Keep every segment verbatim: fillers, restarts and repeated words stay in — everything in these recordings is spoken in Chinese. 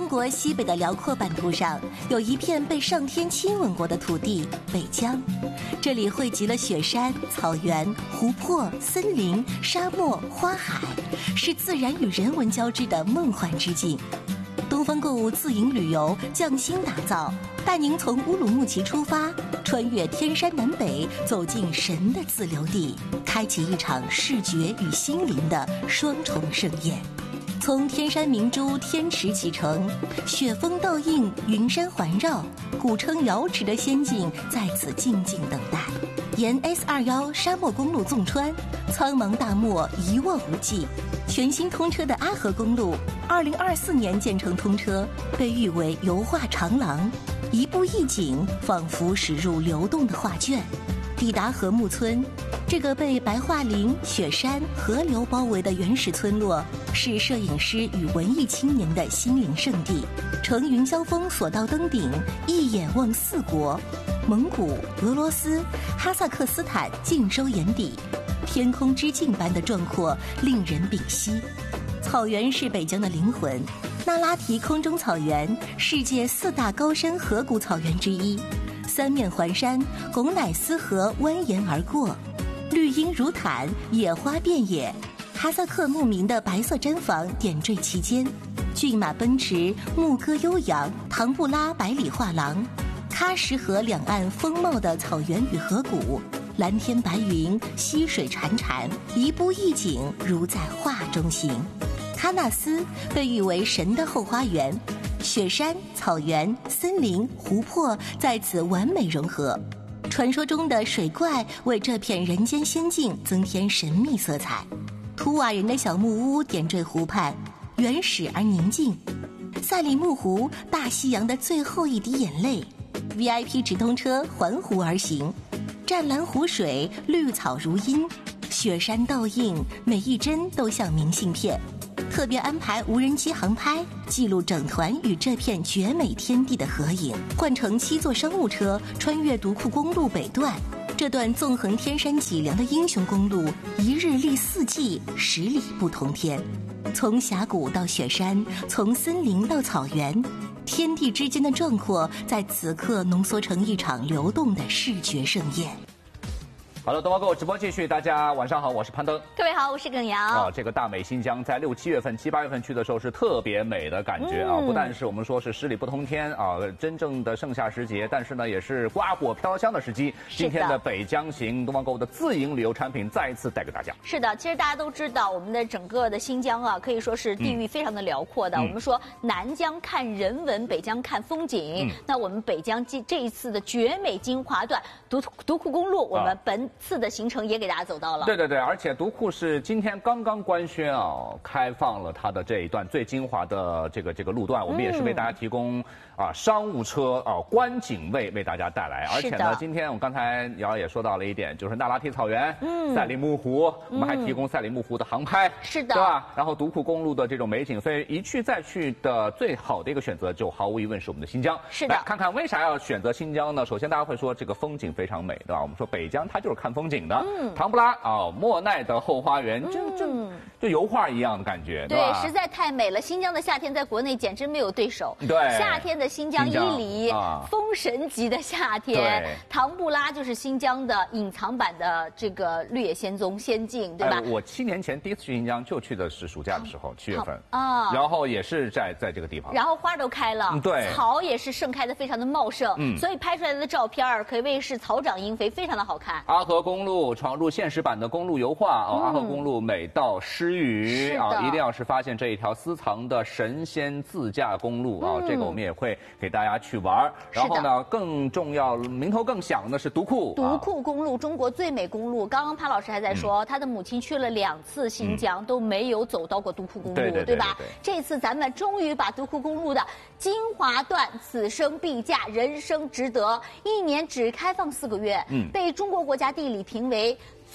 中国西北的辽阔版图上，有一片被上天亲吻过的土地——北疆。这里汇集了雪山、草原、湖泊、森林、沙漠、花海，是自然与人文交织的梦幻之境。东方购物自营旅游匠心打造，带您从乌鲁木齐出发，穿越天山南北，走进神的自留地，开启一场视觉与心灵的双重盛宴。从天山明珠天池启程，雪峰倒映，云山环绕，古称瑶池的仙境在此静静等待。沿 S 二十一 沙漠公路纵穿，苍茫大漠一望无际。全新通车的阿河公路，二零二四年建成通车，被誉为油画长廊，一步一景，仿佛驶入流动的画卷。抵达禾木村，这个被白桦林、雪山、河流包围的原始村落，是摄影师与文艺青年的心灵圣地。乘云霄峰索道登顶，一眼望四国，蒙古、俄罗斯、哈萨克斯坦尽收眼底，天空之镜般的壮阔，令人屏息。草原是北疆的灵魂，那拉提空中草原，世界四大高山河谷草原之一。三面环山，拱乃斯河蜿蜒而过，绿荫如毯，野花遍野。哈萨克牧民的白色毡房点缀其间，骏马奔驰，牧歌悠扬，唐布拉百里画廊，喀什河两岸丰茂的草原与河谷，蓝天白云，溪水潺潺，一步一景，如在画中行。喀纳斯被誉为神的后花园，雪山、草原、森林、湖泊在此完美融合，传说中的水怪为这片人间仙境增添神秘色彩。图瓦人的小木屋点缀湖畔，原始而宁静。赛里木湖，大西洋的最后一滴眼泪。V I P 直通车环湖而行，湛蓝湖水，绿草如茵，雪山倒映，每一帧都像明信片。特别安排无人机航拍，记录整团与这片绝美天地的合影。换乘七座商务车，穿越独库公路北段，这段纵横天山脊梁的英雄公路，一日历四季，十里不同天。从峡谷到雪山，从森林到草原，天地之间的壮阔，在此刻浓缩成一场流动的视觉盛宴。 好的，东方购物直播继续，大家晚上好，我是潘登。 各位好，我是耿瑶。 啊，这个大美新疆在六七月份、七八月份去的时候是特别美的感觉啊，嗯、不但是我们说是十里不同天啊，真正的盛夏时节，但是呢也是瓜果飘香的时机。今天的北疆行，东方购物的自营旅游产品再一次带给大家。 是的，其实大家都知道，我们的整个的新疆啊，可以说是地域非常的辽阔的。嗯、我们说南疆看人文，北疆看风景。嗯、那我们北疆这这一次的绝美精华段独独库公路，我们本次的行程也给大家走到了。 对对对，而且独库是今天刚刚官宣啊，开放了它的这一段最精华的这个这个路段，我们也是为大家提供啊商务车啊观景位为大家带来。而且呢，今天我刚才瑶也说到了一点，就是那拉提草原、嗯、赛里木湖，我们还提供赛里木湖的航拍， 是的， 对吧？然后独库公路的这种美景，所以一去再去的最好的一个选择，就毫无疑问是我们的新疆。 是的， 来看看为啥要选择新疆呢？首先大家会说这个风景非常美，对吧？我们说北疆它就是看风景的。嗯，唐布拉啊，莫奈的后花园，就就就油画一样的感觉，对吧？ 对，实在太美了。新疆的夏天在国内简直没有对手。 对， 夏天的新疆伊犁，啊、封神级的夏天。唐布拉就是新疆的隐藏版的这个绿野仙踪仙境，对吧？ 哎、我七年前第一次去新疆就去的是暑假的时候，七月份啊，然后也是在在这个地方， 然后花都开了， 对， 草也是盛开的非常的茂盛，嗯，所以拍出来的照片可谓是草长莺飞，非常的好看。 阿河公路闯入现实版的公路油画哦，嗯、阿河公路美到失语啊，一定要是发现这一条私藏的神仙自驾公路啊，嗯、这个我们也会给大家去玩。然后呢，更重要、名头更响的是独库。 独库公路，中国最美公路。刚刚潘老师还在说，嗯、他的母亲去了两次新疆，嗯、都没有走到过独库公路， 对, 对, 对, 对吧？ 对对对这次咱们终于把独库公路的精华段，此生必驾，人生值得，一年只开放四个月，嗯，被中国国家地理评为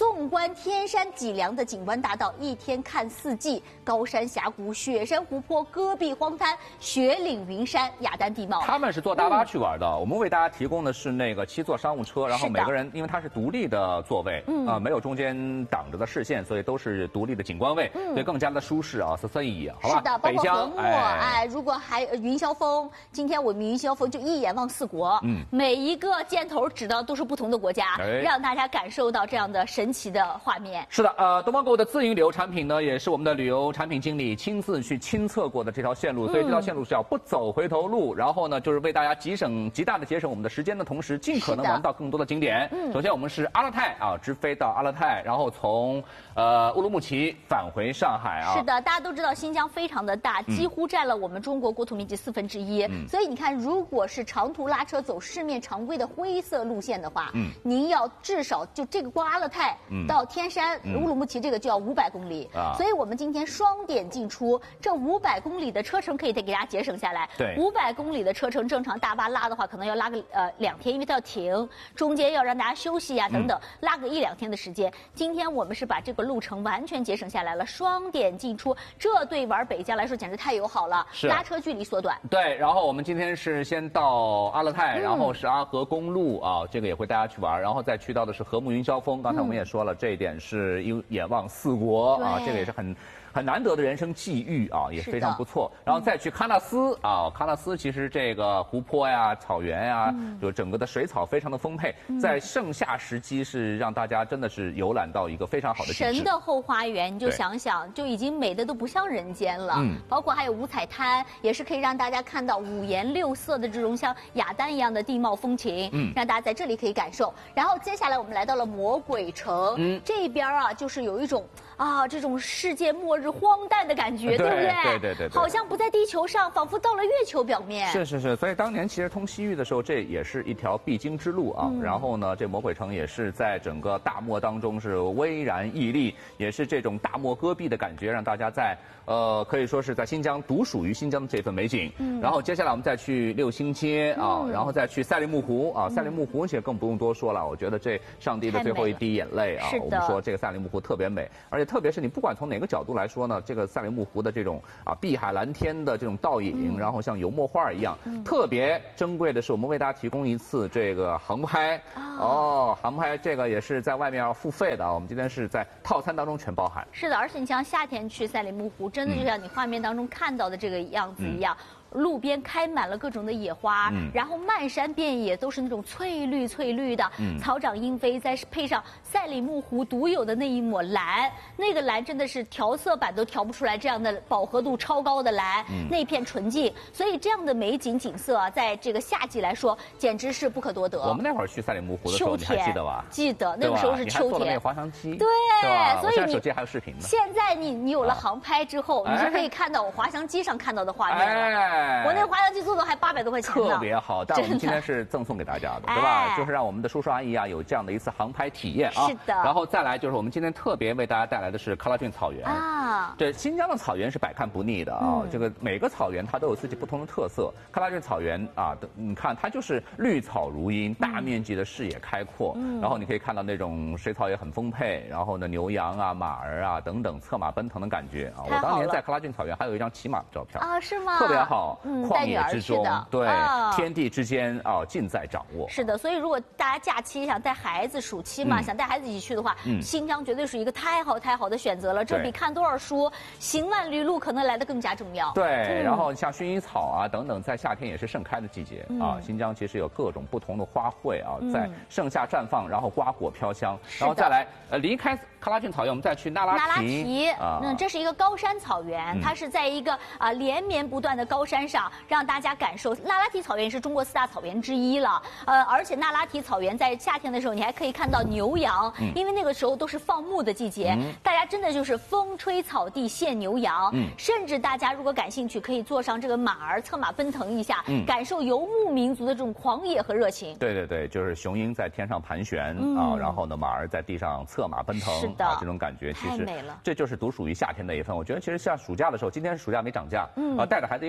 纵观天山脊梁的景观大道，一天看四季，高山峡谷、雪山湖泊、戈壁荒滩、雪岭云山、雅丹地貌。 他们是坐大巴去玩的，嗯、我们为大家提供的是那个七座商务车，然后每个人因为它是独立的座位，嗯啊、呃，没有中间挡着的视线，所以都是独立的景观位，嗯、所以更加的舒适啊，所以好吧。 是的，包括和睦， 哎， 哎，如果还云霄峰，今天我们云霄峰就一眼望四国，嗯，每一个箭头指的都是不同的国家，哎、让大家感受到这样的神奇的画面。 是的，呃，东方购物的自营旅游产品呢，也是我们的旅游产品经理亲自去亲测过的这条线路，所以这条线路是要不走回头路，然后呢，就是为大家极省极大的节省我们的时间的同时，尽可能玩到更多的景点。嗯，首先我们是阿勒泰啊，直飞到阿勒泰，然后从呃乌鲁木齐返回上海啊。 是的，大家都知道新疆非常的大，几乎占了我们中国国土面积四分之一。嗯，所以你看，如果是长途拉车走市面常规的灰色路线的话，嗯，您要至少就这个光阿勒泰到天山、嗯、乌鲁木齐这个就要五百公里啊。所以我们今天双点进出，这五百公里的车程可以再给大家节省下来。 对， 五百公里的车程，正常大巴拉的话，可能要拉个呃两天，因为它要停，中间要让大家休息呀、啊、等等，嗯、拉个一两天的时间。今天我们是把这个路程完全节省下来了，双点进出，这对玩北疆来说简直太友好了， 是拉车距离缩短。 对，然后我们今天是先到阿勒泰，嗯、然后是阿合公路啊，这个也会带大家去玩，然后再去到的是和睦云霄峰。刚才我们也说了，嗯、这一点是一眼望四国啊，这个也是很。很难得的人生际遇啊，也非常不错。然后再去喀纳斯啊，喀纳斯其实这个湖泊呀、草原呀，嗯、就整个的水草非常的丰沛，嗯、在盛夏时期是让大家真的是游览到一个非常好的景致。 神的后花园，你就想想，就已经美的都不像人间了。嗯，包括还有五彩滩，也是可以让大家看到五颜六色的这种像雅丹一样的地貌风情，嗯，让大家在这里可以感受。然后接下来我们来到了魔鬼城，嗯，这边啊，就是有一种啊这种世界末日。是荒诞的感觉，对不对？ 对对对， 好像不在地球上，仿佛到了月球表面。 是是是，所以当年其实通西域的时候，这也是一条必经之路啊。嗯、然后呢，这魔鬼城也是在整个大漠当中是巍然屹立，也是这种大漠戈壁的感觉，让大家在呃可以说是在新疆独属于新疆的这份美景。嗯、然后接下来我们再去六星街啊，嗯、然后再去赛里木湖啊，赛里木湖其实更不用多说了，我觉得这上帝的最后一滴眼泪啊，我们说这个赛里木湖特别美，而且特别是你不管从哪个角度来说。说呢，这个赛里木湖的这种啊碧海蓝天的这种倒影，嗯、然后像油墨画一样，嗯、特别珍贵的是，我们为大家提供一次这个航拍。哦，哦航拍这个也是在外面要付费的啊。我们今天是在套餐当中全包含。 是的，而且你像夏天去赛里木湖，真的就像你画面当中看到的这个样子一样。嗯路边开满了各种的野花，嗯、然后漫山遍野都是那种翠绿翠绿的，嗯、草长莺飞，再配上赛里木湖独有的那一抹蓝，那个蓝真的是调色板都调不出来这样的饱和度超高的蓝，嗯、那片纯净，所以这样的美景景色啊，在这个夏季来说简直是不可多得。 我们那会儿去赛里木湖的时候，你还记得吧？ 记得，那个时候是秋天。 你还坐了那个滑翔机。 对，所以你手机还有视频呢。 现在你你有了航拍之后，啊、你就可以看到我滑翔机上看到的画面了。哎、我那个滑翔机。做的还八百多块钱呢， 特别好。但我们今天是赠送给大家的，对吧？哎、就是让我们的叔叔阿姨啊有这样的一次航拍体验啊。 是的。 然后再来就是我们今天特别为大家带来的是喀拉峻草原啊。这新疆的草原是百看不腻的啊。嗯、这个每个草原它都有自己不同的特色。喀拉峻草原啊，你看它就是绿草如茵，大面积的视野开阔，嗯、然后你可以看到那种水草也很丰沛，然后呢牛羊啊、马儿啊等等策马奔腾的感觉啊。我当年在喀拉峻草原还有一张骑马的照片啊，是吗？ 特别好， 嗯、 旷野之中，对， 啊、 天地之间啊，尽在掌握。 是的，所以如果大家假期想带孩子，暑期嘛，嗯、想带孩子一起去的话，嗯、新疆绝对是一个太好太好的选择了。这比看多少书、行万里路可能来得更加重要。 对，嗯、然后像薰衣草啊等等，在夏天也是盛开的季节、嗯、啊。新疆其实有各种不同的花卉啊，在盛夏绽放，然后瓜果飘香，然后再来呃离开喀拉峻草原，我们再去那拉提。 那拉提，啊、嗯，这是一个高山草原，嗯、它是在一个啊连绵不断的高山上，让大家感受。那拉提草原是中国四大草原之一了，呃，而且那拉提草原在夏天的时候，你还可以看到牛羊，嗯、因为那个时候都是放牧的季节，嗯、大家真的就是风吹草低见牛羊，嗯、甚至大家如果感兴趣，可以坐上这个马儿，策马奔腾一下，嗯、感受游牧民族的这种狂野和热情。 对对对，就是雄鹰在天上盘旋、嗯、啊，然后呢，马儿在地上策马奔腾， 是的， 啊、这种感觉其实这就是独属于夏天的一份。我觉得其实像暑假的时候，今天暑假没涨价，嗯、啊，带着孩子一块儿去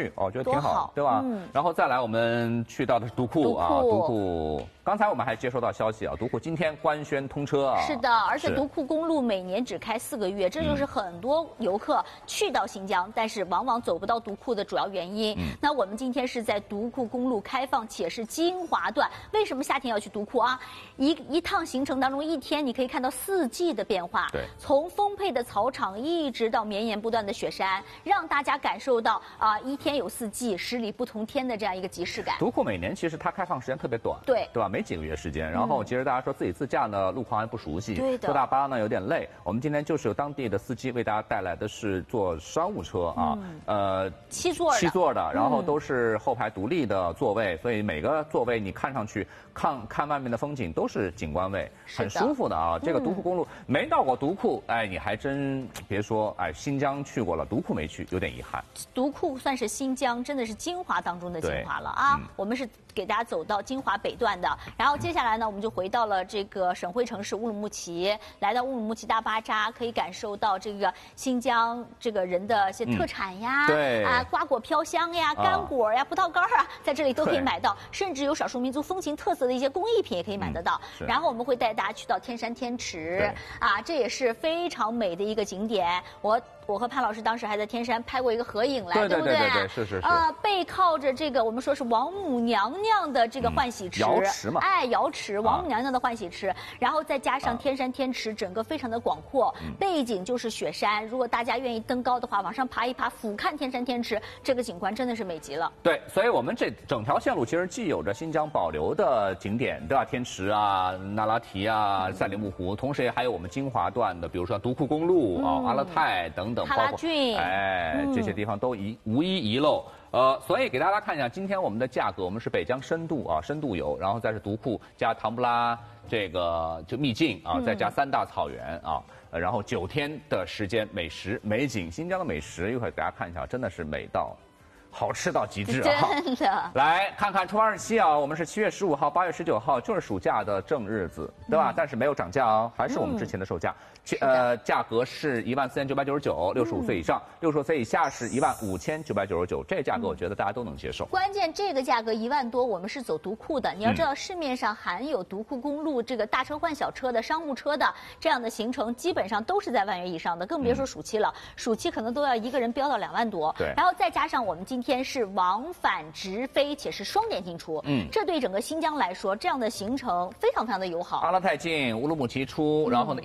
去，哦，我觉得挺好， 好对吧？ 嗯。 然后再来，我们去到的是独库啊，独库。刚才我们还接收到消息啊，独库今天官宣通车啊。 是的，而且独库公路每年只开四个月，这就是很多游客去到新疆，但是往往走不到独库的主要原因。嗯、那我们今天是在独库公路开放，且是精华段。为什么夏天要去独库啊？一一趟行程当中，一天你可以看到四季的变化。 对， 从丰沛的草场一直到绵延不断的雪山，让大家感受到啊、呃，一天有四季，十里不同天的这样一个即视感。 独库每年其实它开放时间特别短， 对， 对吧？没几个月时间。然后其实大家说自己自驾呢，路况还不熟悉， 对的， 坐大巴呢有点累。我们今天就是由当地的司机为大家带来的是坐商务车啊，嗯、呃， 七座的， 七座的，然后都是后排独立的座位，嗯、所以每个座位你看上去看看外面的风景都是景观位，很舒服的啊。这个独库公路、嗯、没到过独库，哎，你还真别说，哎，新疆去过了，独库没去，有点遗憾。 独库算是新疆真的是精华当中的精华了啊！嗯、我们是给大家走到精华北段的，然后接下来呢，我们就回到了这个省会城市乌鲁木齐，来到乌鲁木齐大巴扎，可以感受到这个新疆这个人的一些特产呀， 嗯、对啊，瓜果飘香呀，干果呀，啊、葡萄干啊，在这里都可以买到，甚至有少数民族风情特色的一些工艺品也可以买得到。嗯、然后我们会带大家去到天山天池，啊，这也是非常美的一个景点。我。我和潘老师当时还在天山拍过一个合影来， 对对不对？ 对对对，是是是。 呃，背靠着这个我们说是王母娘娘的这个换洗池， 瑶池嘛， 哎，瑶池，王母娘娘的换洗池，然后再加上天山天池，整个非常的广阔，背景就是雪山。如果大家愿意登高的话，往上爬一爬，俯瞰天山天池，这个景观真的是美极了。 对，所以我们这整条线路其实既有着新疆保留的景点，对吧？天池啊、那拉提啊、赛里木湖，同时也还有我们精华段的，比如说独库公路啊、阿勒泰等等， 喀拉峻， 哎，这些地方都一无一遗漏。呃，所以给大家看一下，今天我们的价格，我们是北疆深度啊，深度游，然后再是独库加唐布拉这个就秘境啊，再加三大草原啊，呃、然后九天的时间，美食美景，新疆的美食，一会儿给大家看一下，真的是美到。好吃到极致啊！ 真的， 来看看出发日期啊，我们是七月十五号、八月十九号，就是暑假的正日子，对吧？嗯、但是没有涨价哦，还是我们之前的售价。嗯、呃，价格是一万四千九百九十九，六十五岁以上，六十五岁以下是一万五千九百九十九，这价格我觉得大家都能接受。 关键这个价格一万多，我们是走独库的。你要知道，市面上含有独库公路这个大车换小车的商务车的这样的行程，基本上都是在万元以上的，更别说暑期了。嗯、暑期可能都要一个人飙到两万多。 对， 然后再加上我们今天是往返直飞，且是双点进出。嗯，这对整个新疆来说，这样的行程非常非常的友好。 阿勒泰进，乌鲁木齐出，然后呢，